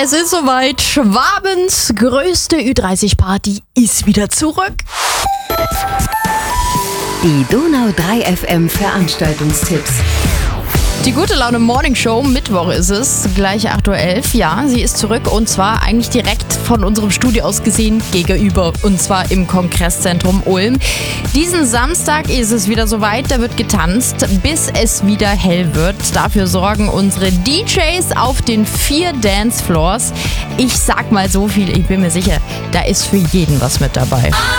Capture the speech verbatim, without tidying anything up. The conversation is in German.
Es ist soweit. Schwabens größte Ü dreißig Party ist wieder zurück. Die Donau drei F M Veranstaltungstipps. Die gute Laune Morning Show, Mittwoch ist es, gleich acht Uhr elf. Ja, sie ist zurück und zwar eigentlich direkt von unserem Studio aus gesehen gegenüber und zwar im Kongresszentrum Ulm. Diesen Samstag ist es wieder soweit, da wird getanzt, bis es wieder hell wird. Dafür sorgen unsere D Js auf den vier Dancefloors. Ich sag mal so viel, ich bin mir sicher, da ist für jeden was mit dabei.